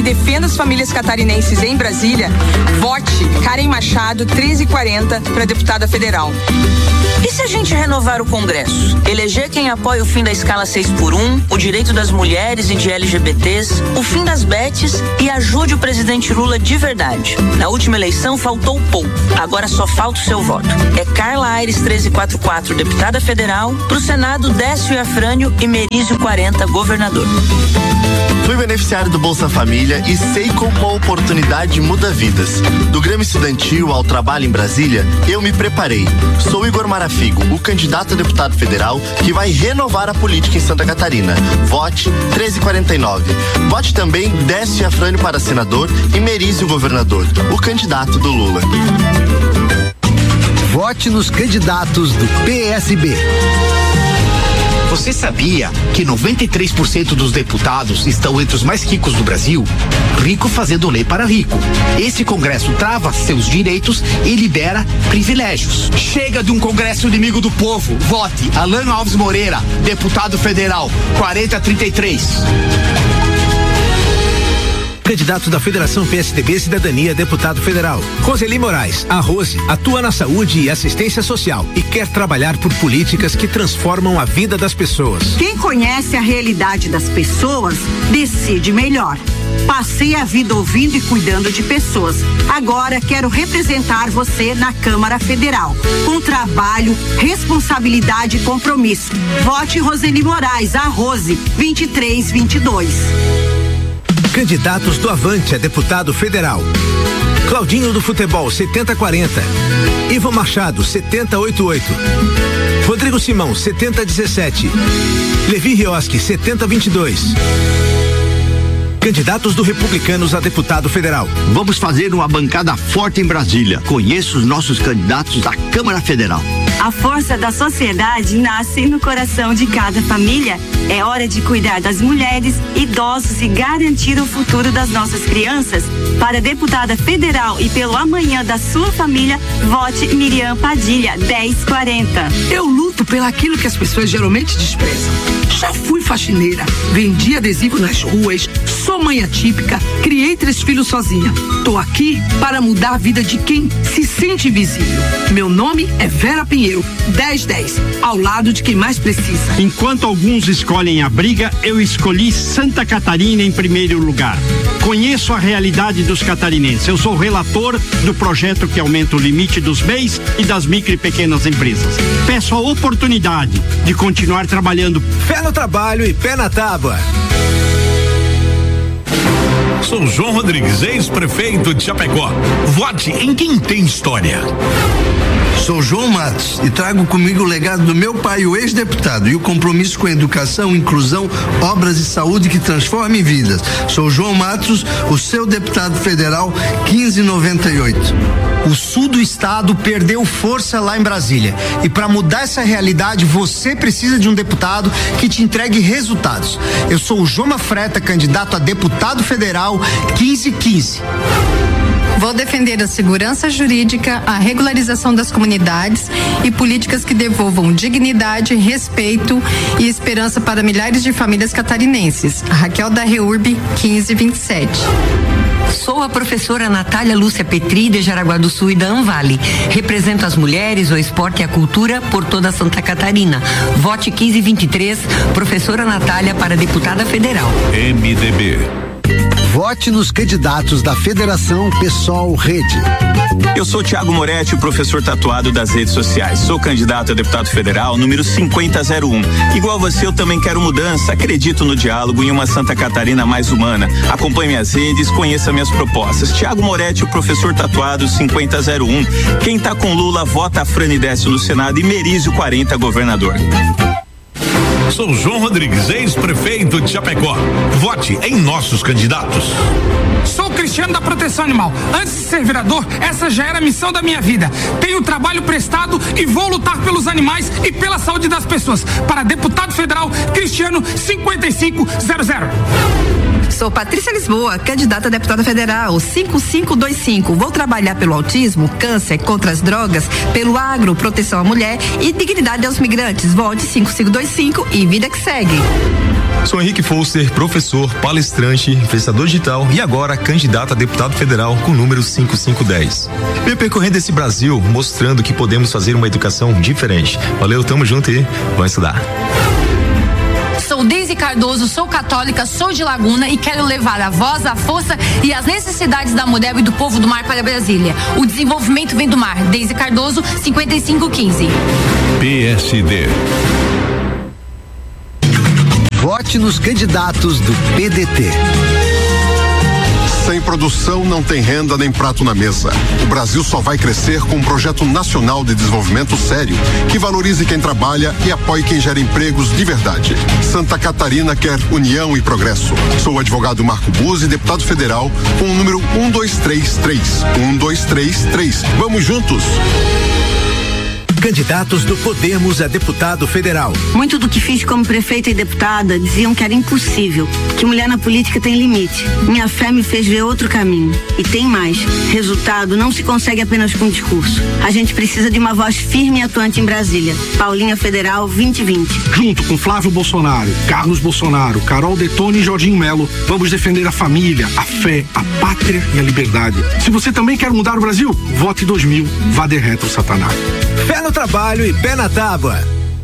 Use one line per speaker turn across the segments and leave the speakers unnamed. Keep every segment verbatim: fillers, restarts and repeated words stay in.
defenda as famílias catarinenses em Brasília, vote Karen Machado treze quarenta para deputada federal.
E se a gente renovar o Congresso? Eleger quem apoia o fim da escala seis por um, o direito das mulheres e de L G B Ts, o fim das betes e ajude o presidente Lula de verdade. Na última eleição faltou pouco, agora só falta o seu voto. É Carla Aires treze quarenta e quatro, deputada federal, pro Senado Décio Iafrânio e Merizio quarenta, governador.
Fui beneficiário do Bolsa Família e sei como a oportunidade muda vidas. Do Grêmio Estudantil ao trabalho em Brasília, eu me preparei. Sou Igor Marafigo, o candidato a deputado federal que vai renovar a política em Santa Catarina. Vote treze quarenta e nove. Vote também Décio Iafrânio para senador e Merizio governador, o candidato do Lula.
Vote nos candidatos do P S B.
Você sabia que noventa e três por cento dos deputados estão entre os mais ricos do Brasil? Rico fazendo lei para rico. Esse Congresso trava seus direitos e libera privilégios. Chega de um Congresso inimigo do povo. Vote Alan Alves Moreira, deputado federal, quarenta trinta e três.
Candidato da Federação P S D B Cidadania, deputado federal. Roseli Moraes, a Rose, atua na saúde e assistência social e quer trabalhar por políticas que transformam a vida das pessoas.
Quem conhece a realidade das pessoas, decide melhor. Passei a vida ouvindo e cuidando de pessoas. Agora quero representar você na Câmara Federal. Com trabalho, responsabilidade e compromisso. Vote Roseli Moraes, a Rose, vinte e três vinte e dois.
Candidatos do Avante a deputado federal. Claudinho do Futebol, setenta quarenta. Ivo Machado, setenta oitenta e oito. Rodrigo Simão, setenta dezessete. Levi Rioski, setenta vinte e dois. Candidatos do Republicanos a deputado federal.
Vamos fazer uma bancada forte em Brasília. Conheço os nossos candidatos da Câmara Federal.
A força da sociedade nasce no coração de cada família. É hora de cuidar das mulheres, idosos e garantir o futuro das nossas crianças. Para deputada federal e pelo amanhã da sua família, vote Miriam Padilha, dez quarenta.
Eu luto pelo aquilo que as pessoas geralmente desprezam. Já fui faxineira, vendi adesivo nas ruas, sou mãe atípica, criei três filhos sozinha. Tô aqui para mudar a vida de quem se sente invisível. Meu nome é Vera Pinheiro, dez dez, ao lado de quem mais precisa.
Enquanto alguns escolhem a briga, eu escolhi Santa Catarina em primeiro lugar. Conheço a realidade dos catarinenses. Eu sou relator do projeto que aumenta o limite dos B E Is e das micro e pequenas empresas. Peço a oportunidade de continuar trabalhando.
Pé no trabalho e pé na tábua.
Sou João Rodrigues, ex-prefeito de Chapecó. Vote em quem tem história.
Sou João Matos e trago comigo o legado do meu pai, o ex-deputado, e o compromisso com a educação, inclusão, obras e saúde que transformem vidas. Sou João Matos, o seu deputado federal, quinze noventa e oito.
O sul do estado perdeu força lá em Brasília. E para mudar essa realidade, você precisa de um deputado que te entregue resultados. Eu sou o Joma Freta, candidato a deputado federal, quinze quinze.
Vou defender a segurança jurídica, a regularização das comunidades e políticas que devolvam dignidade, respeito e esperança para milhares de famílias catarinenses. Raquel da Reurb, quinze vinte e sete.
Sou a professora Natália Lúcia Petri, de Jaraguá do Sul e da Anvale. Represento as mulheres, o esporte e a cultura por toda Santa Catarina. Vote quinze vinte e três, professora Natália para deputada federal.
M D B.
Vote nos candidatos da Federação PSOL Rede.
Eu sou Tiago Moretti, professor tatuado das redes sociais. Sou candidato a deputado federal, número cinquenta zero um. Igual você, eu também quero mudança. Acredito no diálogo em uma Santa Catarina mais humana. Acompanhe minhas redes, conheça minhas propostas. Tiago Moretti, o professor tatuado cinquenta zero um. Quem tá com Lula, vota a Frane Décio no Senado e Merizio quarenta, governador.
Sou João Rodrigues, ex-prefeito de Chapecó. Vote em nossos candidatos.
Sou Cristiano da Proteção Animal. Antes de ser vereador, essa já era a missão da minha vida. Tenho trabalho prestado e vou lutar pelos animais e pela saúde das pessoas. Para deputado federal, Cristiano cinquenta e cinco zero zero.
Sou Patrícia Lisboa, candidata a deputada federal, cinco cinco dois cinco. Vou trabalhar pelo autismo, câncer, contra as drogas, pelo agro, proteção à mulher e dignidade aos migrantes. Vote cinco cinco dois cinco e vida que segue.
Sou Henrique Foster, professor, palestrante, influenciador digital e agora candidato a deputado federal com o número cinco cinco um zero. Venho percorrendo esse Brasil mostrando que podemos fazer uma educação diferente. Valeu, tamo junto e vamos estudar.
Sou Deise Cardoso, sou católica, sou de Laguna e quero levar a voz, a força e as necessidades da mulher e do povo do mar para Brasília. O desenvolvimento vem do mar. Deise Cardoso, cinquenta e cinco quinze.
P S D.
Vote nos candidatos do P D T.
Sem produção não tem renda nem prato na mesa. O Brasil só vai crescer com um projeto nacional de desenvolvimento sério, que valorize quem trabalha e apoie quem gera empregos de verdade. Santa Catarina quer união e progresso. Sou o advogado Marco Buzzi, deputado federal, com o número um dois três três. um dois três três. Vamos juntos!
Candidatos do Podemos a deputado federal.
Muito do que fiz como prefeita e deputada diziam que era impossível, que mulher na política tem limite. Minha fé me fez ver outro caminho. E tem mais. Resultado não se consegue apenas com discurso. A gente precisa de uma voz firme e atuante em Brasília. Paulinha Federal vinte vinte.
Junto com Flávio Bolsonaro, Carlos Bolsonaro, Carol Detone e Jorginho Melo, vamos defender a família, a fé, a pátria e a liberdade. Se você também quer mudar o Brasil, vote dois mil, vá de retro, Satanás.
Pé no trabalho e pé na tábua.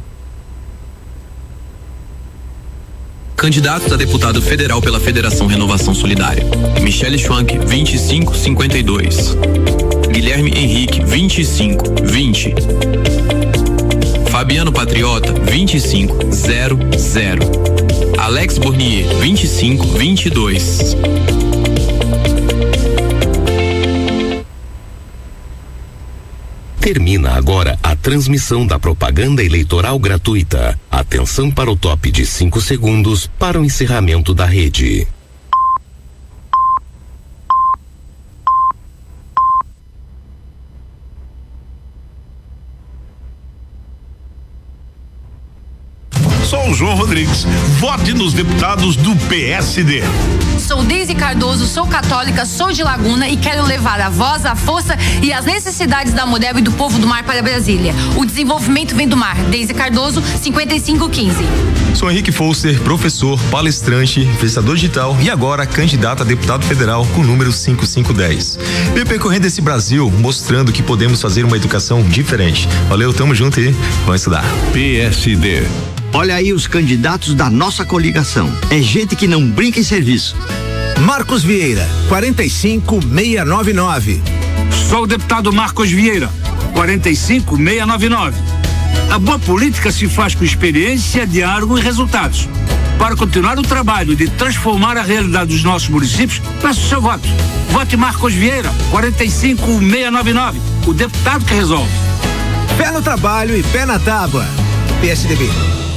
Candidatos a deputado federal pela Federação Renovação Solidária: Michele Schwank, vinte e cinco cinquenta e dois. Guilherme Henrique, vinte e cinco vinte. Fabiano Patriota, vinte e cinco zero zero. Alex Bournier, vinte e cinco vinte e dois.
Termina agora a transmissão da propaganda eleitoral gratuita. Atenção para o top de cinco segundos para o encerramento da rede.
Sou o João Rodrigues. Vote nos deputados do P S D.
Sou Deise Cardoso, sou católica, sou de Laguna e quero levar a voz, a força e as necessidades da mulher e do povo do mar para Brasília. O desenvolvimento vem do mar. Deise Cardoso, cinquenta e cinco quinze.
Sou Henrique Foster, professor, palestrante, influenciador digital e agora candidato a deputado federal com o número cinco cinco um zero. Venho percorrendo esse Brasil mostrando que podemos fazer uma educação diferente. Valeu, tamo junto e vamos estudar.
P S D.
Olha aí os candidatos da nossa coligação. É gente que não brinca em serviço.
Marcos Vieira, quarenta e cinco seiscentos e noventa e nove.
Sou o deputado Marcos Vieira, quarenta e cinco seiscentos e noventa e nove. A boa política se faz com experiência, diálogo e resultados. Para continuar o trabalho de transformar a realidade dos nossos municípios, peço o seu voto. Vote Marcos Vieira, quarenta e cinco seiscentos e noventa e nove. O deputado que resolve.
Pé no trabalho e pé na tábua. P S D B.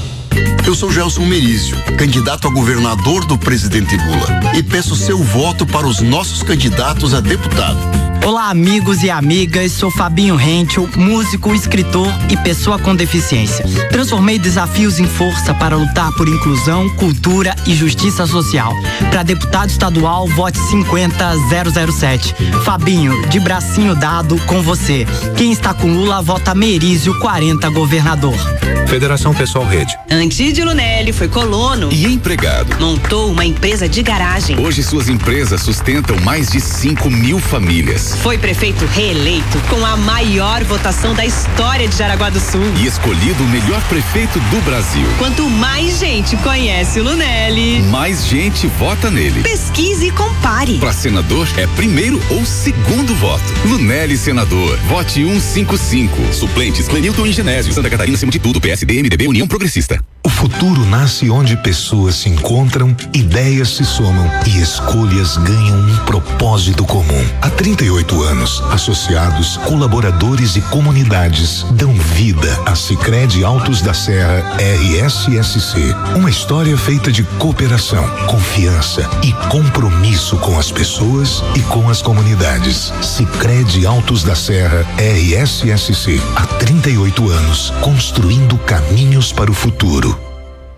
Eu sou Gelson Merizio, candidato a governador do presidente Lula, e peço seu voto para os nossos candidatos a deputado.
Olá, amigos e amigas, sou Fabinho Henkel, músico, escritor e pessoa com deficiência. Transformei desafios em força para lutar por inclusão, cultura e justiça social. Para deputado estadual, vote cinquenta zero zero sete. Fabinho, de bracinho dado, com você. Quem está com Lula, vota Merizio, quarenta, governador.
Federação Pessoal Rede.
Antídio Lunelli foi colono
e empregado.
Montou uma empresa de garagem.
Hoje suas empresas sustentam mais de cinco mil famílias.
Foi prefeito reeleito com a maior votação da história de Jaraguá do Sul.
E escolhido o melhor prefeito do Brasil.
Quanto mais gente conhece o Lunelli,
mais gente vota nele.
Pesquise e compare.
Para senador é primeiro ou segundo voto. Lunelli senador. Vote cento e cinquenta e cinco. Suplentes Clenilton e Genésio. Santa Catarina acima de tudo. P S D, M D B, União Progressista.
O futuro nasce onde pessoas se encontram, ideias se somam e escolhas ganham um propósito comum. Há trinta e oito anos, associados, colaboradores e comunidades dão vida a Sicredi Altos da Serra R S S C. Uma história feita de cooperação, confiança e compromisso com as pessoas e com as comunidades. Sicredi Altos da Serra R S S C. Há trinta e oito anos, construindo caminhos para o futuro.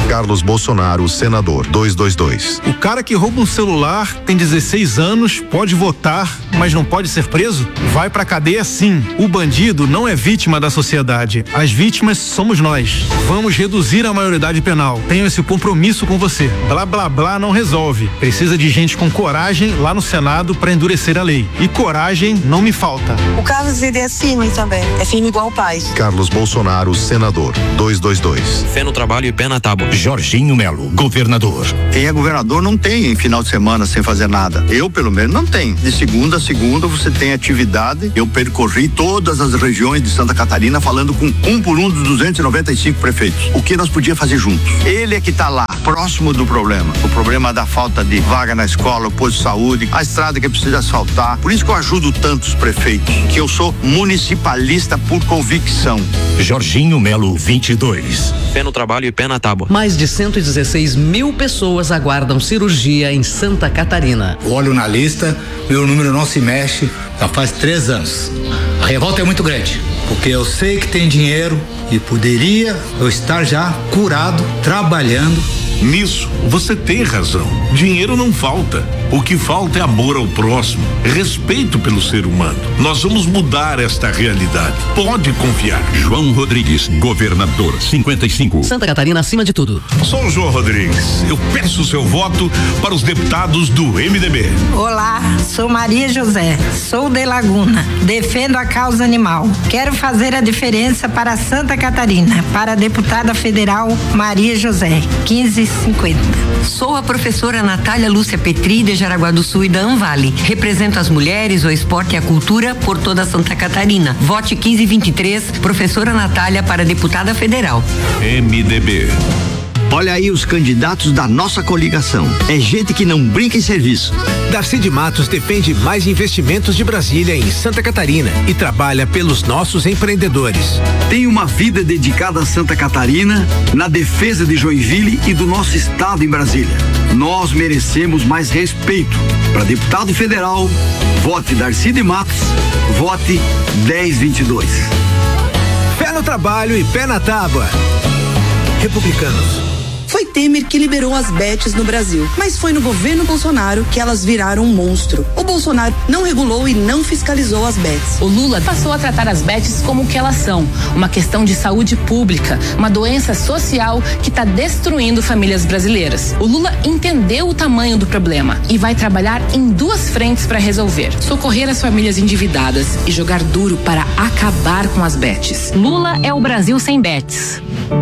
Carlos Bolsonaro, senador, duzentos e vinte e dois.
O cara que rouba um celular tem dezesseis anos, pode votar, mas não pode ser preso? Vai pra cadeia sim. O bandido não é vítima da sociedade. As vítimas somos nós. Vamos reduzir a maioridade penal. Tenho esse compromisso com você. Blá blá blá não resolve. Precisa de gente com coragem lá no Senado pra endurecer a lei. E coragem não me falta.
O Carlos, ele é firme também. É firme igual o pai.
Carlos Bolsonaro, senador, duzentos e vinte e dois.
Fé no trabalho e pé na tábua.
Jorginho Melo, governador.
Quem é governador não tem final de semana sem fazer nada. Eu, pelo menos, não tenho. De segunda a segunda você tem atividade. Eu percorri todas as regiões de Santa Catarina falando com um por um dos duzentos e noventa e cinco prefeitos. O que nós podíamos fazer juntos? Ele é que está lá, próximo do problema. O problema da falta de vaga na escola, o posto de saúde, a estrada que precisa asfaltar. Por isso que eu ajudo tantos prefeitos, que eu sou municipalista por convicção.
Jorginho Melo, vinte e dois.
Fé no trabalho e pé na tábua.
Mais de cento e dezesseis mil pessoas aguardam cirurgia em Santa Catarina.
Olho na lista, meu número não se mexe, já faz três anos. A revolta é muito grande, porque eu sei que tem dinheiro e poderia eu estar já curado, trabalhando.
Nisso, você tem razão. Dinheiro não falta. O que falta é amor ao próximo, respeito pelo ser humano. Nós vamos mudar esta realidade. Pode confiar.
João Rodrigues, governador, cinquenta e cinco.
Santa Catarina acima de tudo.
Sou o João Rodrigues. Eu peço o seu voto para os deputados do M D B.
Olá, sou Maria José. Sou de Laguna. Defendo a causa animal. Quero fazer a diferença para Santa Catarina. Para a deputada federal Maria José, quinze cinquenta.
Sou a professora Natália Lúcia Petri, de Jaraguá do Sul e da Anvale. Represento as mulheres, o esporte e a cultura por toda Santa Catarina. Vote quinze vinte e três, professora Natália para deputada federal.
M D B.
Olha aí os candidatos da nossa coligação. É gente que não brinca em serviço.
Darcy de Matos defende mais investimentos de Brasília em Santa Catarina e trabalha pelos nossos empreendedores.
Tem uma vida dedicada a Santa Catarina, na defesa de Joinville e do nosso estado em Brasília. Nós merecemos mais respeito. Para deputado federal, vote Darcy de Matos, vote dez vinte e dois.
Pé no trabalho e pé na tábua. Republicanos.
Foi Temer que liberou as bets no Brasil, mas foi no governo Bolsonaro que elas viraram um monstro. O Bolsonaro não regulou e não fiscalizou as bets.
O Lula passou a tratar as bets como o que elas são, uma questão de saúde pública, uma doença social que está destruindo famílias brasileiras. O Lula entendeu o tamanho do problema e vai trabalhar em duas frentes para resolver: socorrer as famílias endividadas e jogar duro para acabar com as bets. Lula é o Brasil sem bets.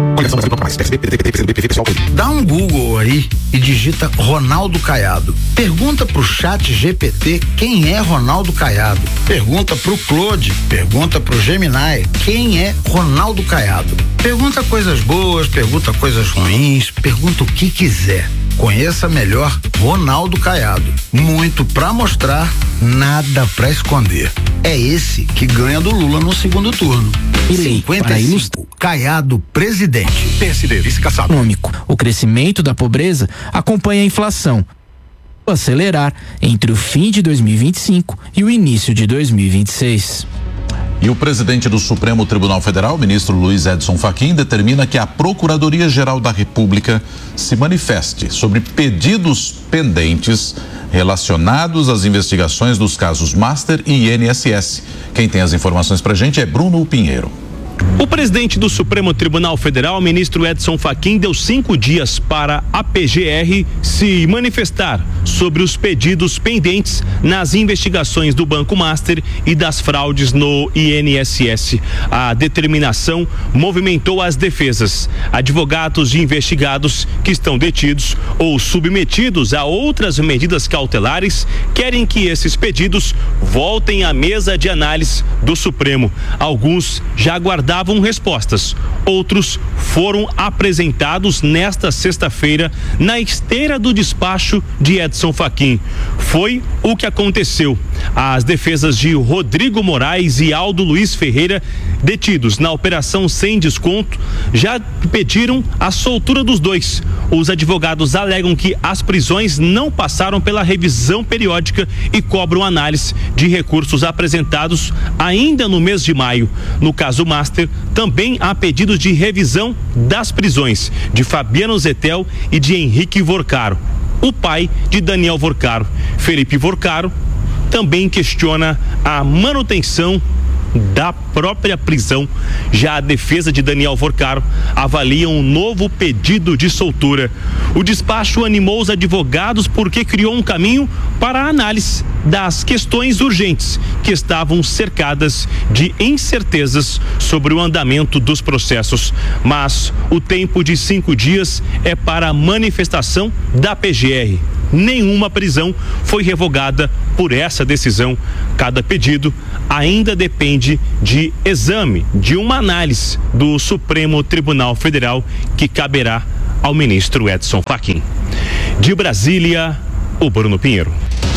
Dá um Google aí e digita Ronaldo Caiado. Pergunta pro chat G P T quem é Ronaldo Caiado. Pergunta pro Claude, pergunta pro Gemini quem é Ronaldo Caiado. Pergunta coisas boas, pergunta coisas ruins, pergunta o que quiser. Conheça melhor Ronaldo Caiado. Muito pra mostrar, nada pra esconder. É esse que ganha do Lula no segundo turno. cinquenta e cinco. Caiado presidente.
P S D vice-caçado.
Econômico. O crescimento da pobreza acompanha a inflação. Acelerar entre o fim de dois mil e vinte e cinco e o início de dois mil e vinte e seis.
E o presidente do Supremo Tribunal Federal, ministro Luiz Edson Fachin, determina que a Procuradoria-Geral da República se manifeste sobre pedidos pendentes relacionados às investigações dos casos Master e I N S S. Quem tem as informações pra gente é Bruno Pinheiro.
O presidente do Supremo Tribunal Federal, ministro Edson Fachin, deu cinco dias para a P G R se manifestar sobre os pedidos pendentes nas investigações do Banco Master e das fraudes no I N S S. A determinação movimentou as defesas. Advogados de investigados que estão detidos ou submetidos a outras medidas cautelares querem que esses pedidos voltem à mesa de análise do Supremo. Alguns já aguardaram davam respostas. Outros foram apresentados nesta sexta-feira na esteira do despacho de Edson Fachin. Foi o que aconteceu. As defesas de Rodrigo Moraes e Aldo Luiz Ferreira, detidos na operação sem desconto, já pediram a soltura dos dois. Os advogados alegam que as prisões não passaram pela revisão periódica e cobram análise de recursos apresentados ainda no mês de maio. No caso Master, Master, também há pedidos de revisão das prisões de Fabiano Zettel e de Henrique Vorcaro, o pai de Daniel Vorcaro. Felipe Vorcaro também questiona a manutenção da própria prisão. Já a defesa de Daniel Vorcaro avalia um novo pedido de soltura. O despacho animou os advogados porque criou um caminho para a análise das questões urgentes que estavam cercadas de incertezas sobre o andamento dos processos. Mas o tempo de cinco dias é para a manifestação da P G R. Nenhuma prisão foi revogada por essa decisão. Cada pedido ainda depende de exame, de uma análise do Supremo Tribunal Federal que caberá ao ministro Edson Fachin. De Brasília, o Bruno Pinheiro.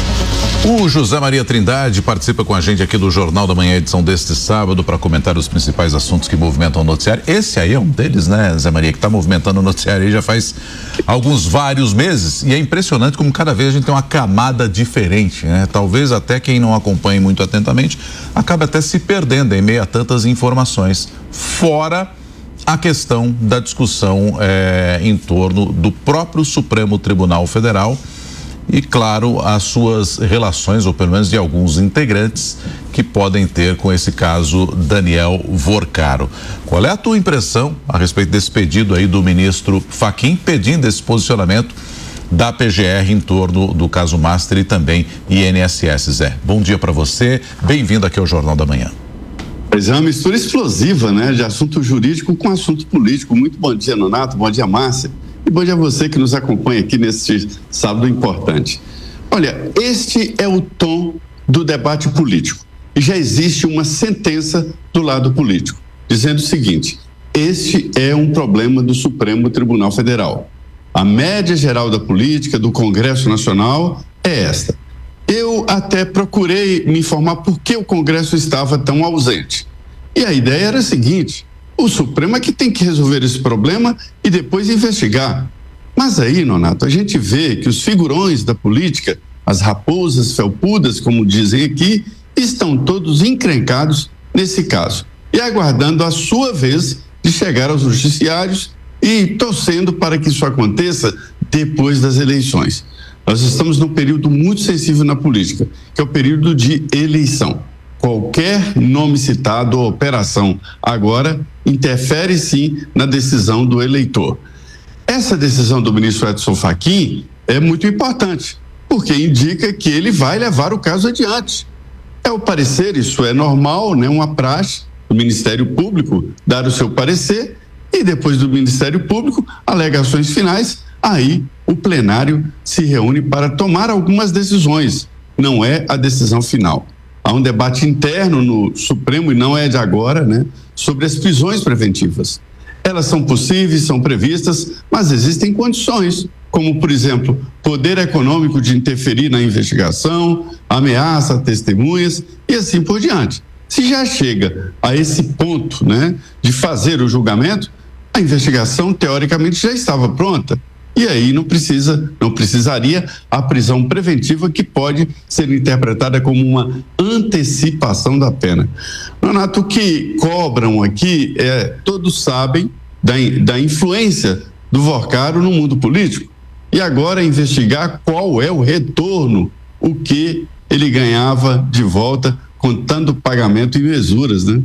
O José Maria Trindade participa com a gente aqui do Jornal da Manhã, edição deste sábado, para comentar os principais assuntos que movimentam o noticiário. Esse aí é um deles, né, Zé Maria, que está movimentando o noticiário aí já faz alguns vários meses, e é impressionante como cada vez a gente tem uma camada diferente, né? Talvez até quem não acompanhe muito atentamente acabe até se perdendo em meio a tantas informações, fora a questão da discussão eh, em torno do próprio Supremo Tribunal Federal e, claro, as suas relações, ou pelo menos de alguns integrantes que podem ter com esse caso Daniel Vorcaro. Qual é a tua impressão a respeito desse pedido aí do ministro Fachin, pedindo esse posicionamento da P G R em torno do caso Master e também I N S S, Zé? Bom dia para você, bem-vindo aqui ao Jornal da Manhã.
Pois é, uma mistura explosiva, né, de assunto jurídico com assunto político. Muito bom dia, Nonato, bom dia, Márcia. E bom dia a você que nos acompanha aqui neste sábado importante. Olha, este é o tom do debate político. E já existe uma sentença do lado político, dizendo o seguinte: este é um problema do Supremo Tribunal Federal. A média geral da política do Congresso Nacional é esta. Eu até procurei me informar por que o Congresso estava tão ausente. E a ideia era a seguinte: o Supremo é que tem que resolver esse problema e depois investigar. Mas aí, Nonato, a gente vê que os figurões da política, as raposas felpudas, como dizem aqui, estão todos encrencados nesse caso e aguardando a sua vez de chegar aos judiciários e torcendo para que isso aconteça depois das eleições. Nós estamos num período muito sensível na política, que é o período de eleição. Qualquer nome citado ou operação agora interfere sim na decisão do eleitor. Essa decisão do ministro Edson Fachin é muito importante, porque indica que ele vai levar o caso adiante. É o parecer, isso é normal, né? Uma praxe do Ministério Público dar o seu parecer e depois do Ministério Público, alegações finais, aí o plenário se reúne para tomar algumas decisões. Não é a decisão final. Há um debate interno no Supremo, e não é de agora, né, sobre as prisões preventivas. Elas são possíveis, são previstas, mas existem condições, como, por exemplo, poder econômico de interferir na investigação, ameaça a testemunhas e assim por diante. Se já chega a esse ponto, né, de fazer o julgamento, a investigação, teoricamente, já estava pronta. E aí não precisa, não precisaria a prisão preventiva, que pode ser interpretada como uma antecipação da pena. Nonato, o que cobram aqui é, todos sabem da, da influência do Vorcaro no mundo político. E agora investigar qual é o retorno, o que ele ganhava de volta, contando pagamento e mesuras, né?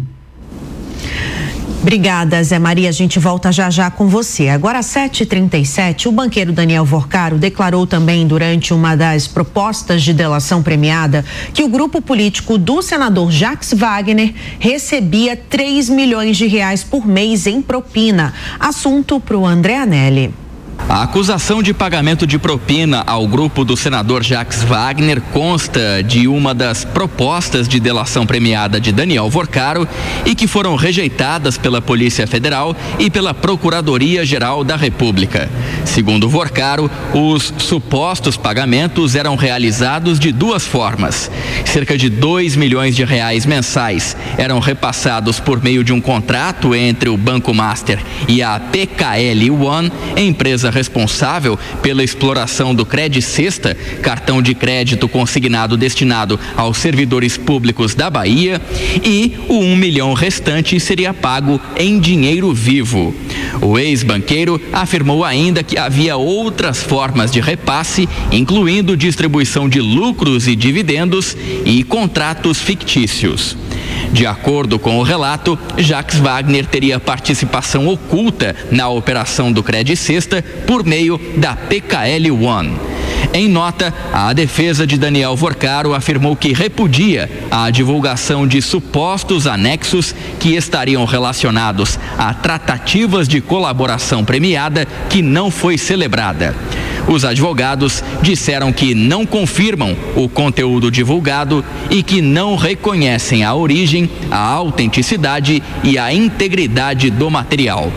Obrigada, Zé Maria. A gente volta já já com você. Agora, às sete e trinta e sete, o banqueiro Daniel Vorcaro declarou também, durante uma das propostas de delação premiada, que o grupo político do senador Jacques Wagner recebia três milhões de reais por mês em propina. Assunto para o André Anelli.
A acusação de pagamento de propina ao grupo do senador Jacques Wagner consta de uma das propostas de delação premiada de Daniel Vorcaro e que foram rejeitadas pela Polícia Federal e pela Procuradoria-Geral da República. Segundo Vorcaro, os supostos pagamentos eram realizados de duas formas. Cerca de dois milhões de reais mensais eram repassados por meio de um contrato entre o Banco Master e a P K L One, empresa responsável pela exploração do Credicesta, cartão de crédito consignado destinado aos servidores públicos da Bahia, e o um milhão restante seria pago em dinheiro vivo. O ex-banqueiro afirmou ainda que havia outras formas de repasse, incluindo distribuição de lucros e dividendos e contratos fictícios. De acordo com o relato, Jacques Wagner teria participação oculta na operação do Credicesta por meio da P K L One. Em nota, a defesa de Daniel Vorcaro afirmou que repudia a divulgação de supostos anexos que estariam relacionados a tratativas de colaboração premiada que não foi celebrada. Os advogados disseram que não confirmam o conteúdo divulgado e que não reconhecem a origem, a autenticidade e a integridade do material.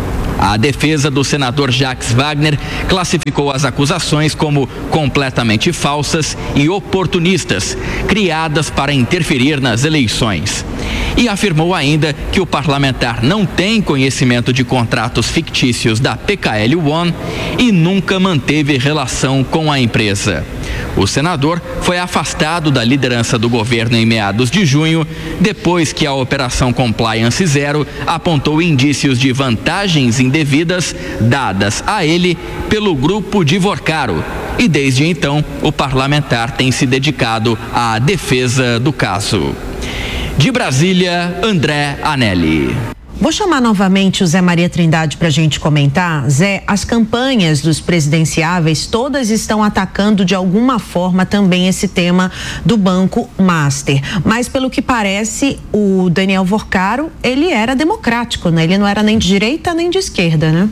A defesa do senador Jacques Wagner classificou as acusações como completamente falsas e oportunistas, criadas para interferir nas eleições. E afirmou ainda que o parlamentar não tem conhecimento de contratos fictícios da P K L One e nunca manteve relação com a empresa. O senador foi afastado da liderança do governo em meados de junho, depois que a Operação Compliance Zero apontou indícios de vantagens indevidas dadas a ele pelo grupo de Vorcaro. E desde então, o parlamentar tem se dedicado à defesa do caso. De Brasília, André Anelli.
Vou chamar novamente o Zé Maria Trindade para a gente comentar. Zé, as campanhas dos presidenciáveis todas estão atacando de alguma forma também esse tema do Banco Master. Mas pelo que parece, o Daniel Vorcaro, ele era democrático, né? Ele não era nem de direita nem de esquerda, né?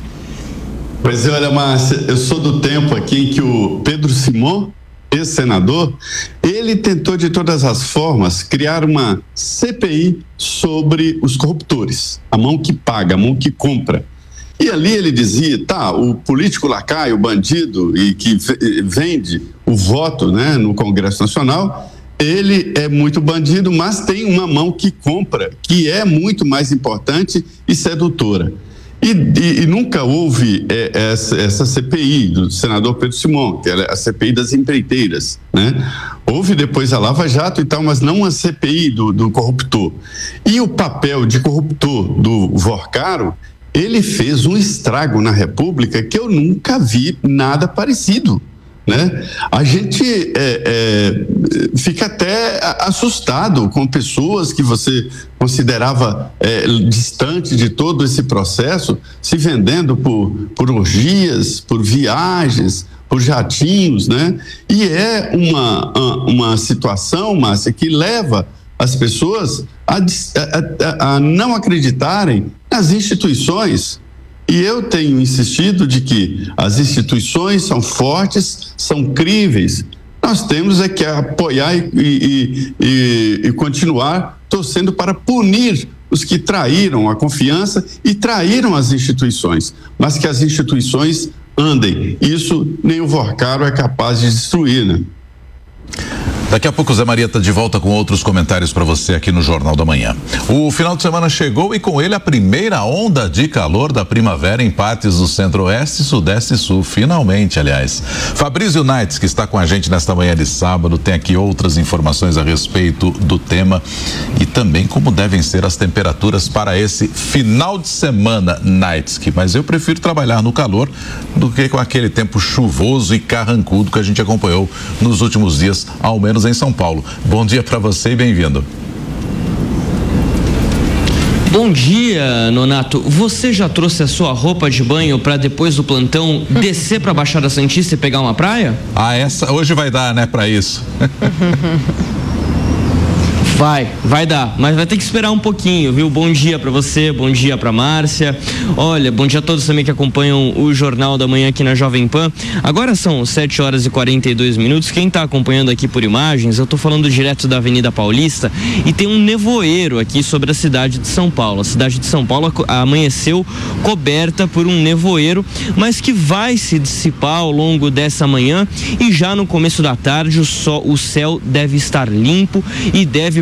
Pois é, olha, Márcia, eu sou do tempo aqui em que o Pedro Simão, ex-senador, ele tentou de todas as formas criar uma C P I sobre os corruptores, a mão que paga, a mão que compra. E ali ele dizia, tá, o político lacaio, o bandido e que vende o voto, né, no Congresso Nacional, ele é muito bandido, mas tem uma mão que compra, que é muito mais importante e sedutora. E, e, e nunca houve é, essa, essa C P I do senador Pedro Simão, que era a C P I das empreiteiras, né? Houve depois a Lava Jato e tal, mas não a C P I do, do corruptor. E o papel de corruptor do Vorcaro, ele fez um estrago na República que eu nunca vi nada parecido, né? A gente é, é, fica até assustado com pessoas que você considerava é, distante de todo esse processo, se vendendo por, por orgias, por viagens, por jatinhos, né? E é uma, uma situação, Márcia, que leva as pessoas a, a, a não acreditarem nas instituições. E eu tenho insistido de que as instituições são fortes, são críveis. Nós temos é que apoiar e, e, e, e continuar torcendo para punir os que traíram a confiança e traíram as instituições, mas que as instituições andem. Isso nem o Vorcaro é capaz de destruir, né?
Daqui a pouco o Zé Maria está de volta com outros comentários para você aqui no Jornal da Manhã. O final de semana chegou e com ele a primeira onda de calor da primavera em partes do Centro-Oeste, Sudeste e Sul. Finalmente, aliás. Fabrício Naitz, que está com a gente nesta manhã de sábado, tem aqui outras informações a respeito do tema e também como devem ser as temperaturas para esse final de semana, Naitz. Mas eu prefiro trabalhar no calor do que com aquele tempo chuvoso e carrancudo que a gente acompanhou nos últimos dias, ao menos em São Paulo. Bom dia para você e bem-vindo.
Bom dia, Nonato. Você já trouxe a sua roupa de banho para depois do plantão descer para a Baixada Santista e pegar uma praia?
Ah, essa hoje vai dar, né, para isso.
Vai, vai dar, mas vai ter que esperar um pouquinho, viu? Bom dia pra você, bom dia pra Márcia. Olha, bom dia a todos também que acompanham o Jornal da Manhã aqui na Jovem Pan. Agora são sete horas e quarenta e dois minutos. Quem tá acompanhando aqui por imagens, eu tô falando direto da Avenida Paulista e tem um nevoeiro aqui sobre a cidade de São Paulo. A cidade de São Paulo amanheceu coberta por um nevoeiro, mas que vai se dissipar ao longo dessa manhã e já no começo da tarde o, sol, o céu deve estar limpo e deve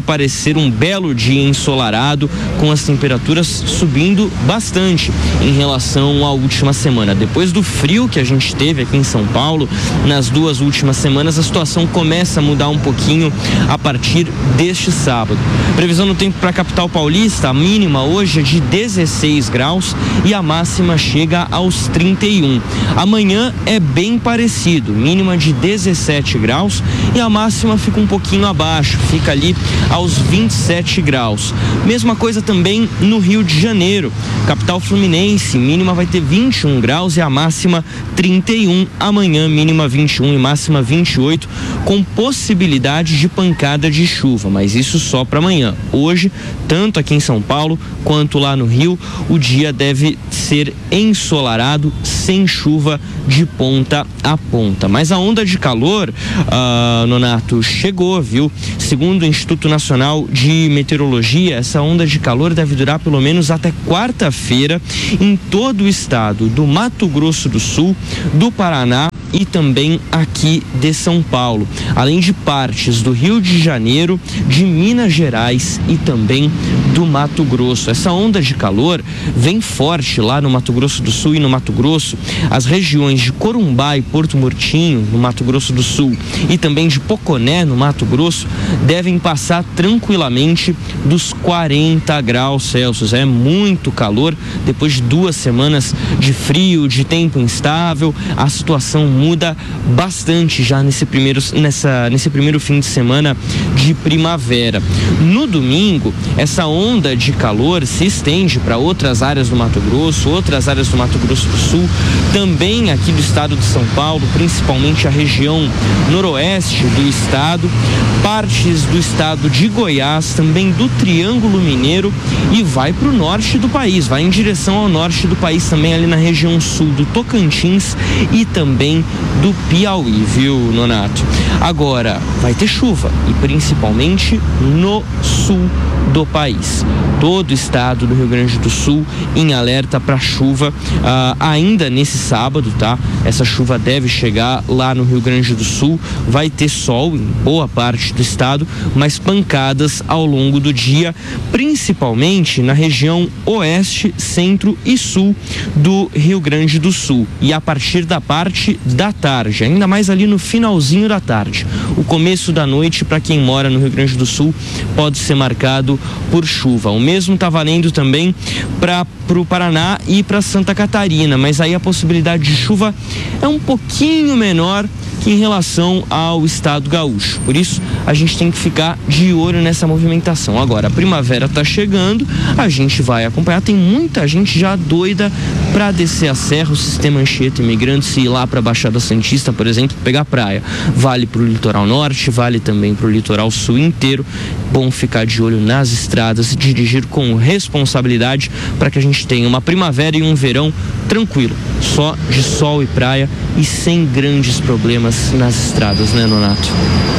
parecer um belo dia ensolarado, com as temperaturas subindo bastante em relação à última semana. Depois do frio que a gente teve aqui em São Paulo, nas duas últimas semanas, a situação começa a mudar um pouquinho a partir deste sábado. Previsão no tempo para a capital paulista, a mínima hoje é de dezesseis graus e a máxima chega aos trinta e um. Amanhã é bem parecido, mínima de dezessete graus e a máxima fica um pouquinho abaixo, fica ali aos vinte e sete graus. Mesma coisa também no Rio de Janeiro, capital fluminense, mínima vai ter vinte e um graus e a máxima trinta e um. Amanhã mínima vinte e um e máxima vinte e oito, com possibilidade de pancada de chuva, mas isso só para amanhã. Hoje, tanto aqui em São Paulo quanto lá no Rio, o dia deve ser ensolarado, sem chuva de ponta a ponta. Mas a onda de calor, uh, Nonato, chegou, viu? Segundo o Instituto Nacional de Meteorologia, essa onda de calor deve durar pelo menos até quarta-feira em todo o estado do Mato Grosso do Sul, do Paraná e também aqui de São Paulo, além de partes do Rio de Janeiro, de Minas Gerais e também do Mato Grosso. Essa onda de calor vem forte lá no Mato Grosso do Sul e no Mato Grosso. As regiões de Corumbá e Porto Murtinho, no Mato Grosso do Sul, e também de Poconé, no Mato Grosso, devem passar tranquilamente dos quarenta graus Celsius. É muito calor. Depois de duas semanas de frio, de tempo instável, a situação muda bastante já nesse primeiro, nessa, nesse primeiro fim de semana de primavera. No domingo, essa onda de calor se estende para outras áreas do Mato Grosso, outras áreas do Mato Grosso do Sul, também aqui do estado de São Paulo, principalmente a região noroeste do estado, partes do estado de Goiás, também do Triângulo Mineiro, e vai para o norte do país, vai em direção ao norte do país também, ali na região sul do Tocantins e também do Piauí, viu, Nonato? Agora, vai ter chuva, e principalmente no sul do país. Todo o estado do Rio Grande do Sul em alerta para chuva uh, ainda nesse sábado, tá? Essa chuva deve chegar lá no Rio Grande do Sul, vai ter sol em boa parte do estado, mas pancadas ao longo do dia, principalmente na região oeste, centro e sul do Rio Grande do Sul. E a partir da parte da tarde, ainda mais ali no finalzinho da tarde, o começo da noite, para quem mora no Rio Grande do Sul, pode ser marcado por chuva. O mesmo está valendo também para o Paraná e para Santa Catarina, mas aí a possibilidade de chuva é um pouquinho menor que em relação ao estado gaúcho. Por isso, a gente tem que ficar de olho nessa movimentação. Agora, a primavera está chegando, a gente vai acompanhar. Tem muita gente já doida para descer a serra, o sistema Anchieta Imigrantes, e ir lá para a Baixada Santista, por exemplo, pegar praia. Vale para o litoral norte, vale também para o litoral sul inteiro. Bom ficar de olho nas estradas e dirigir com responsabilidade para que a gente tenha uma primavera e um verão tranquilo, só de sol e praia e sem grandes problemas nas estradas, né, Nonato?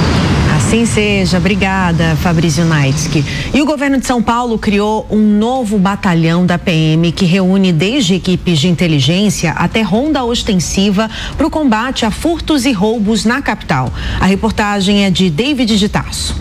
Assim seja, obrigada, Fabrício Naitsky. E o governo de São Paulo criou um novo batalhão da P M que reúne desde equipes de inteligência até ronda ostensiva para o combate a furtos e roubos na capital. A reportagem é de David de Tarso.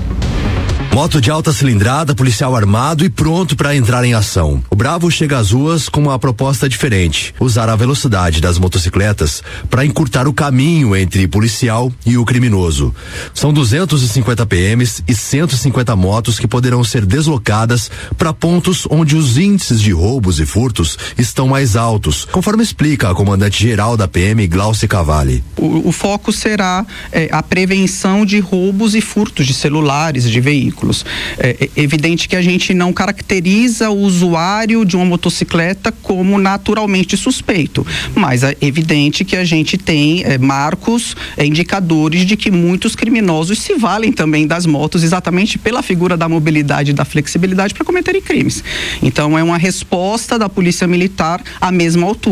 Moto de alta cilindrada, policial armado e pronto para entrar em ação. O Bravo chega às ruas com uma proposta diferente: usar a velocidade das motocicletas para encurtar o caminho entre policial e o criminoso. São duzentos e cinquenta P Ms e cento e cinquenta motos que poderão ser deslocadas para pontos onde os índices de roubos e furtos estão mais altos, conforme explica a comandante-geral da P M, Glaucia Cavalli.
O, o foco será é, a prevenção de roubos e furtos de celulares, de veículos. É evidente que a gente não caracteriza o usuário de uma motocicleta como naturalmente suspeito, mas é evidente que a gente tem é, marcos, é, indicadores de que muitos criminosos se valem também das motos exatamente pela figura da mobilidade e da flexibilidade para cometerem crimes. Então é uma resposta da Polícia Militar à mesma altura.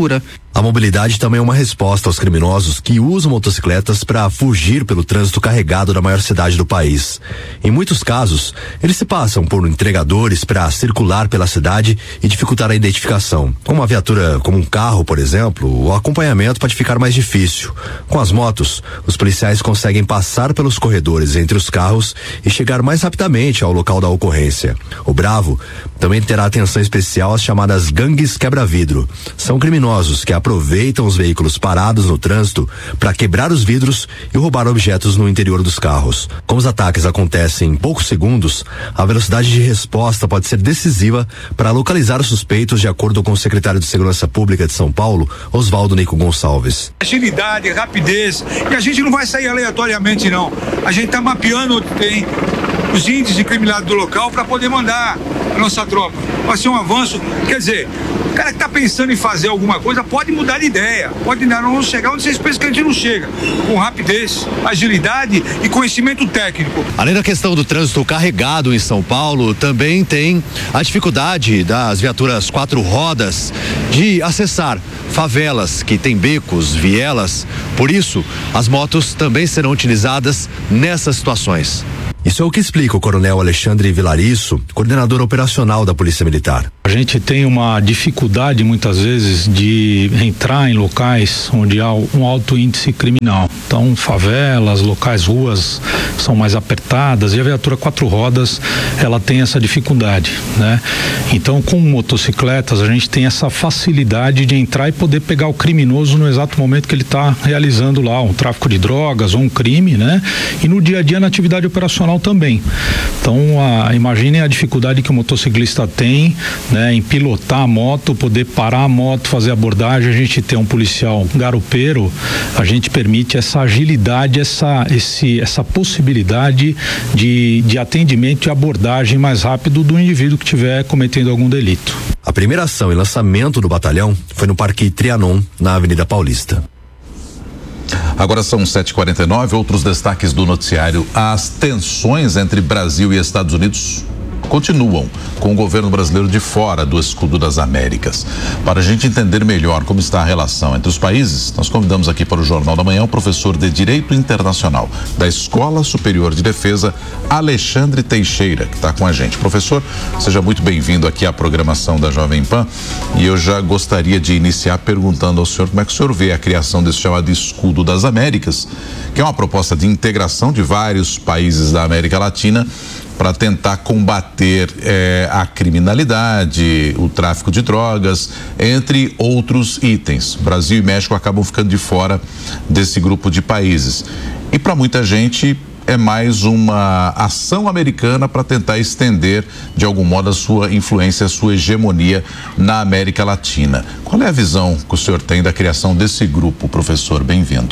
A mobilidade também é uma resposta aos criminosos que usam motocicletas para fugir pelo trânsito carregado da maior cidade do país. Em muitos casos, eles se passam por entregadores para circular pela cidade e dificultar a identificação. Com uma viatura como um carro, por exemplo, o acompanhamento pode ficar mais difícil. Com as motos, os policiais conseguem passar pelos corredores entre os carros e chegar mais rapidamente ao local da ocorrência. O Bravo também terá atenção especial às chamadas gangues quebra-vidro. São criminosos que aproveitam os veículos parados no trânsito para quebrar os vidros e roubar objetos no interior dos carros. Como os ataques acontecem em poucos segundos, a velocidade de resposta pode ser decisiva para localizar os suspeitos, de acordo com o secretário de Segurança Pública de São Paulo, Oswaldo Nico Gonçalves.
Agilidade, rapidez, e a gente não vai sair aleatoriamente, não. A gente está mapeando onde tem os índices de criminalidade do local para poder mandar a nossa tropa. Vai ser um avanço, quer dizer, o cara que está pensando em fazer alguma coisa pode mudar de ideia, pode não, não chegar onde vocês pensam que a gente não chega, com rapidez, agilidade e conhecimento técnico.
Além da questão do trânsito carregado em São Paulo, também tem a dificuldade das viaturas quatro rodas de acessar favelas que têm becos, vielas. Por isso, as motos também serão utilizadas nessas situações. Isso é o que explica o coronel Alexandre Vilariço, coordenador operacional da Polícia Militar.
A gente tem uma dificuldade muitas vezes de entrar em locais onde há um alto índice criminal. Então, favelas, locais, ruas são mais apertadas e a viatura quatro rodas, ela tem essa dificuldade, né? Então, com motocicletas, a gente tem essa facilidade de entrar e poder pegar o criminoso no exato momento que ele está realizando lá um tráfico de drogas ou um crime, né? E no dia a dia na atividade operacional também. Então, a, imaginem a dificuldade que o motociclista tem, né, em pilotar a moto, poder parar a moto, fazer abordagem. A gente tem um policial garupeiro, a gente permite essa agilidade, essa, esse, essa possibilidade de, de atendimento e abordagem mais rápido do indivíduo que estiver cometendo algum delito.
A primeira ação e lançamento do batalhão foi no Parque Trianon, na Avenida Paulista.
Agora são sete e quarenta e nove, outros destaques do noticiário. As tensões entre Brasil e Estados Unidos continuam com o governo brasileiro de fora do escudo das Américas. Para a gente entender melhor como está a relação entre os países, nós convidamos aqui para o Jornal da Manhã o professor de Direito Internacional da Escola Superior de Defesa, Alexandre Teixeira, que está com a gente. Professor, seja muito bem-vindo aqui à programação da Jovem Pan, e eu já gostaria de iniciar perguntando ao senhor como é que o senhor vê a criação desse chamado escudo das Américas, que é uma proposta de integração de vários países da América Latina para tentar combater eh, a criminalidade, o tráfico de drogas, entre outros itens. Brasil e México acabam ficando de fora desse grupo de países. E para muita gente é mais uma ação americana para tentar estender, de algum modo, a sua influência, a sua hegemonia na América Latina. Qual é a visão que o senhor tem da criação desse grupo, professor? Bem-vindo.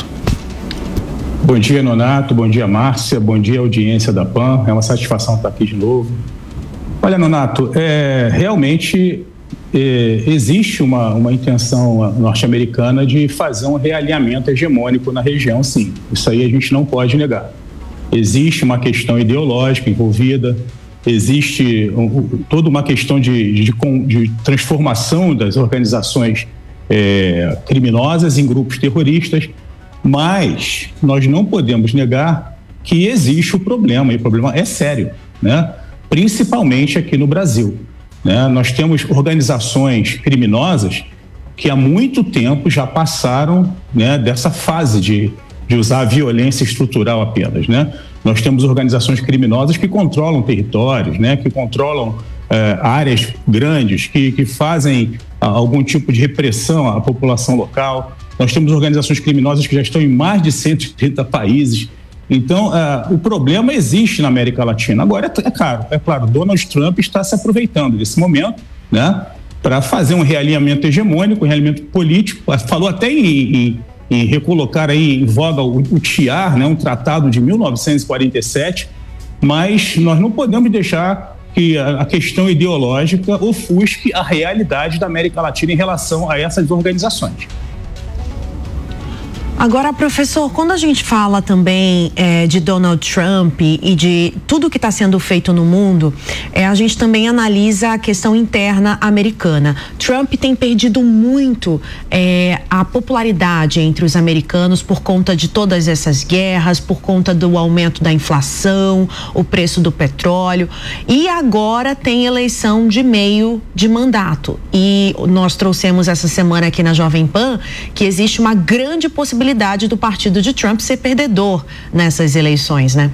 Bom dia, Nonato, bom dia, Márcia, bom dia, audiência da PAN, é uma satisfação estar aqui de novo. Olha, Nonato, é, realmente é, existe uma, uma intenção norte-americana de fazer um realinhamento hegemônico na região, sim, isso aí a gente não pode negar. Existe uma questão ideológica envolvida, existe um, toda uma questão de, de, de transformação das organizações é, criminosas em grupos terroristas. Mas nós não podemos negar que existe o problema, e o problema é sério, né? Principalmente aqui no Brasil, né? Nós temos organizações criminosas que há muito tempo já passaram, né, dessa fase de, de usar a violência estrutural apenas, né? Nós temos organizações criminosas que controlam territórios, né, que controlam eh, áreas grandes, que, que fazem ah, algum tipo de repressão à população local. Nós temos organizações criminosas que já estão em mais de cento e trinta países. Então, uh, o problema existe na América Latina. Agora, é, é claro, é claro, Donald Trump está se aproveitando desse momento, né, para fazer um realinhamento hegemônico, um realinhamento político. Falou até em, em, em recolocar aí em voga o, o T I A R, né, um tratado de mil novecentos e quarenta e sete, mas nós não podemos deixar que a, a questão ideológica ofusque a realidade da América Latina em relação a essas organizações.
Agora, professor, quando a gente fala também é, de Donald Trump e de tudo que está sendo feito no mundo, é, a gente também analisa a questão interna americana. Trump tem perdido muito é, a popularidade entre os americanos por conta de todas essas guerras, por conta do aumento da inflação, o preço do petróleo, e agora tem eleição de meio de mandato. E nós trouxemos essa semana aqui na Jovem Pan que existe uma grande possibilidade do partido de Trump ser perdedor nessas eleições, né?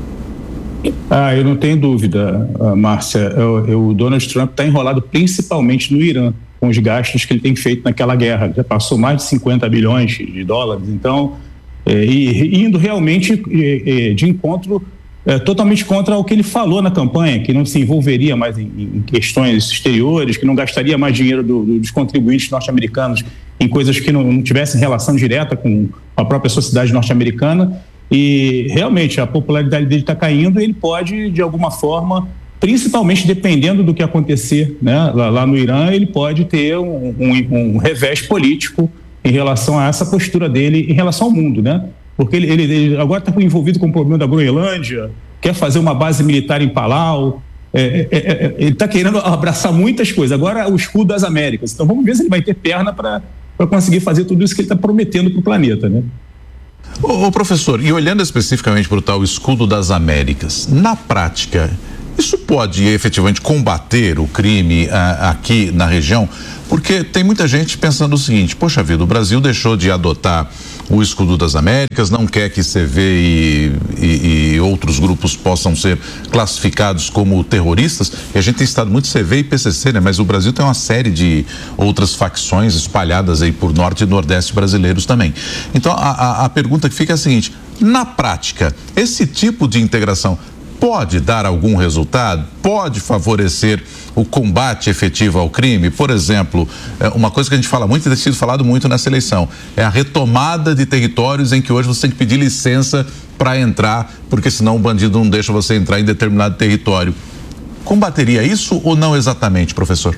Ah, eu não tenho dúvida, Márcia. O Donald Trump está enrolado principalmente no Irã, com os gastos que ele tem feito naquela guerra. Já passou mais de cinquenta bilhões de dólares. Então, é, e, indo realmente é, é, de encontro é, totalmente contra o que ele falou na campanha, que não se envolveria mais em, em questões exteriores, que não gastaria mais dinheiro do, do, dos contribuintes norte-americanos em coisas que não, não tivessem relação direta com a própria sociedade norte-americana. E realmente a popularidade dele está caindo e ele pode, de alguma forma, principalmente dependendo do que acontecer, né, lá, lá no Irã, ele pode ter um, um, um revés político em relação a essa postura dele em relação ao mundo, né? Porque ele, ele, ele agora está envolvido com o problema da Groenlândia, quer fazer uma base militar em Palau. É, é, é, ele está querendo abraçar muitas coisas. Agora o escudo das Américas. Então vamos ver se ele vai ter perna para para conseguir fazer tudo isso que ele está prometendo para o planeta, né?
Ô, ô professor, e olhando especificamente para o tal escudo das Américas, na prática, isso pode efetivamente combater o crime ah, aqui na região? Porque tem muita gente pensando o seguinte: poxa vida, o Brasil deixou de adotar o escudo das Américas, não quer que C V e, e, e outros grupos possam ser classificados como terroristas, e a gente tem estado muito C V e P C C, né? Mas o Brasil tem uma série de outras facções espalhadas aí por norte e nordeste brasileiros também. Então a, a, a pergunta que fica é a seguinte: na prática, esse tipo de integração pode dar algum resultado? Pode favorecer o combate efetivo ao crime? Por exemplo, uma coisa que a gente fala muito e tem sido falado muito nessa eleição é a retomada de territórios em que hoje você tem que pedir licença para entrar, porque senão o bandido não deixa você entrar em determinado território. Combateria isso ou não exatamente, professor?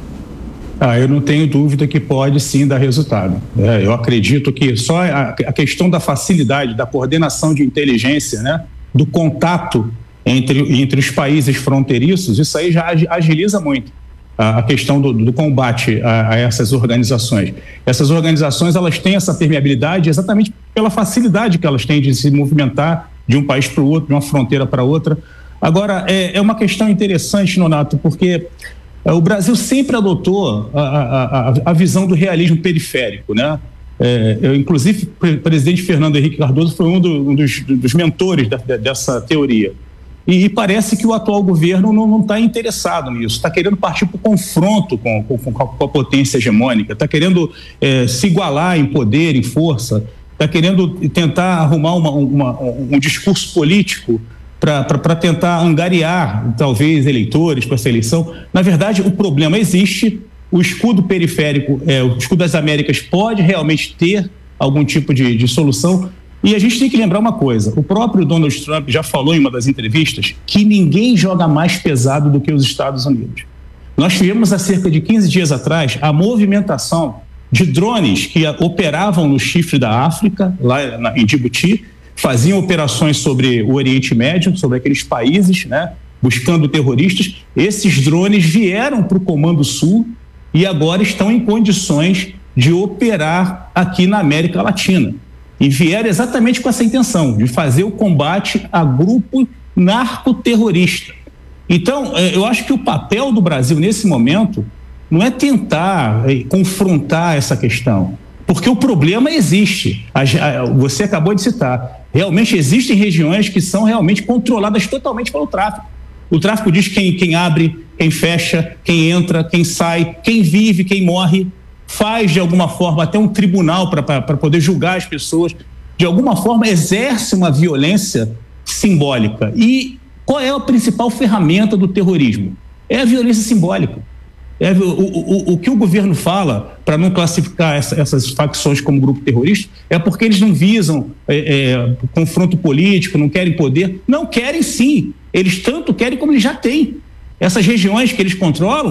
Ah, eu não tenho dúvida que pode sim dar resultado. É, eu acredito que só a, a questão da facilidade, da coordenação de inteligência, né, do contato Entre, entre os países fronteiriços, isso aí já agiliza muito a, a questão do, do combate a, a essas organizações. Essas organizações, elas têm essa permeabilidade exatamente pela facilidade que elas têm de se movimentar de um país para o outro, de uma fronteira para outra. Agora, é, é uma questão interessante, Nonato, porque é, o Brasil sempre adotou a, a, a, a visão do realismo periférico, né? É, eu, inclusive, o presidente Fernando Henrique Cardoso foi um, do, um dos, dos mentores da, dessa teoria. E, e parece que o atual governo não está interessado nisso, está querendo partir para o confronto com, com, com a potência hegemônica, está querendo é, se igualar em poder, em força, está querendo tentar arrumar uma, uma, um discurso político para tentar angariar, talvez, eleitores para essa eleição. Na verdade, o problema existe, o escudo periférico, é, o escudo das Américas pode realmente ter algum tipo de, de solução. E a gente tem que lembrar uma coisa: o próprio Donald Trump já falou em uma das entrevistas que ninguém joga mais pesado do que os Estados Unidos. Nós tivemos há cerca de quinze dias atrás a movimentação de drones que operavam no chifre da África, lá na, em Djibouti, faziam operações sobre o Oriente Médio, sobre aqueles países, né, buscando terroristas. Esses drones vieram para o Comando Sul e agora estão em condições de operar aqui na América Latina. E vieram exatamente com essa intenção, de fazer o combate a grupo narcoterrorista. Então, eu acho que o papel do Brasil nesse momento não é tentar confrontar essa questão, porque o problema existe. Você acabou de citar, realmente existem regiões que são realmente controladas totalmente pelo tráfico. O tráfico diz quem, quem abre, quem fecha, quem entra, quem sai, quem vive, quem morre. Faz de alguma forma até um tribunal para poder julgar as pessoas, de alguma forma exerce uma violência simbólica. E qual é a principal ferramenta do terrorismo? É a violência simbólica. É o, o, o que o governo fala para não classificar essa, essas facções como grupo terrorista é porque eles não visam é, é, confronto político, não querem poder. Não, querem sim. Eles tanto querem como eles já têm. Essas regiões que eles controlam,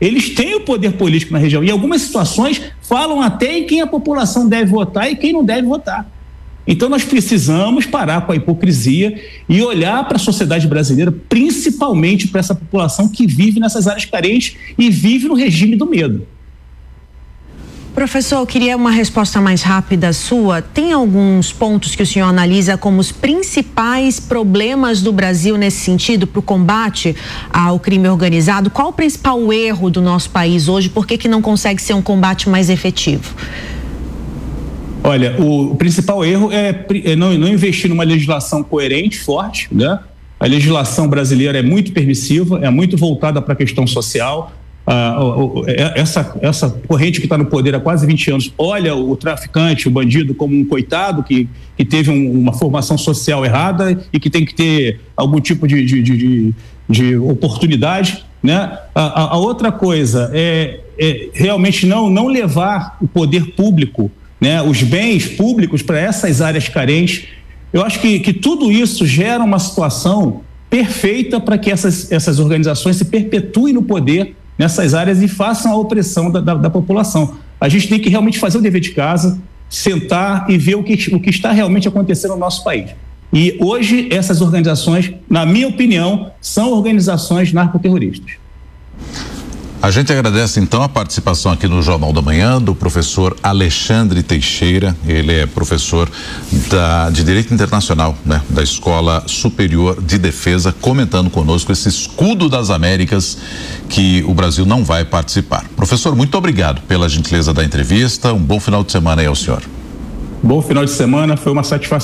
eles têm o poder político na região. E algumas situações falam até em quem a população deve votar e quem não deve votar. Então nós precisamos parar com a hipocrisia e olhar para a sociedade brasileira, principalmente para essa população que vive nessas áreas carentes e vive no regime do medo.
Professor, eu queria uma resposta mais rápida sua. Tem alguns pontos que o senhor analisa como os principais problemas do Brasil nesse sentido, para o combate ao crime organizado? Qual o principal erro do nosso país hoje? Por que que não consegue ser um combate mais efetivo?
Olha, o, o principal erro é, é não, não investir numa legislação coerente, forte, né? A legislação brasileira é muito permissiva, é muito voltada para a questão social. Ah, essa, essa corrente que está no poder há quase vinte anos olha o traficante, o bandido como um coitado que, que teve um, uma formação social errada e que tem que ter algum tipo de, de, de, de oportunidade, né? A, a, a outra coisa é, é realmente não, não levar o poder público, né, os bens públicos para essas áreas carentes. Eu acho que, que tudo isso gera uma situação perfeita para que essas, essas organizações se perpetuem no poder nessas áreas e façam a opressão da, da, da população. A gente tem que realmente fazer o dever de casa, sentar e ver o que, o que está realmente acontecendo no nosso país. E hoje essas organizações, na minha opinião, são organizações narcoterroristas.
A gente agradece então a participação aqui no Jornal da Manhã do professor Alexandre Teixeira. Ele é professor da, de Direito Internacional, né, da Escola Superior de Defesa, comentando conosco esse escudo das Américas que o Brasil não vai participar. Professor, muito obrigado pela gentileza da entrevista. Um bom final de semana aí ao senhor.
Bom final de semana, foi uma satisfação.